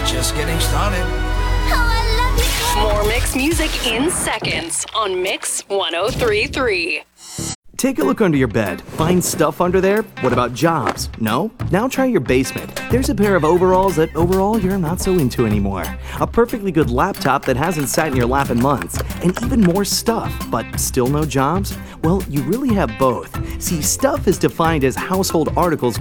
we're just getting started. More Mix music in seconds on Mix 103.3. Take a look under your bed. Find stuff under there? What about jobs? No? Now try your basement. There's a pair of overalls that overall you're not so into anymore. A perfectly good laptop that hasn't sat in your lap in months. And even more stuff, but still no jobs? Well, you really have both. See, stuff is defined as household articles